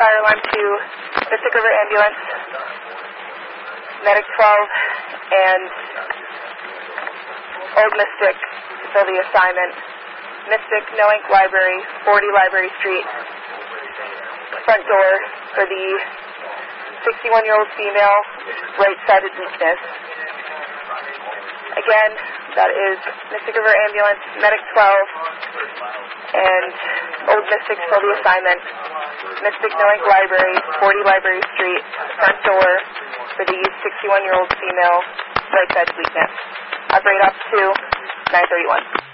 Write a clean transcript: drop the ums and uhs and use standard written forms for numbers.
fire alarm to Mystic River Ambulance, Medic 12, and Old Mystic to fill the assignment. Mystic, No Ink Library, 40 Library Street, front door for the 61-year-old female, right-sided weakness. Again, that is Mystic River Ambulance, Medic 12, and Old Mystic to fill the assignment. Mystic, No Ink Library, 40 Library Street, front door for the 61-year-old female, right-sided weakness. Operate up to 931.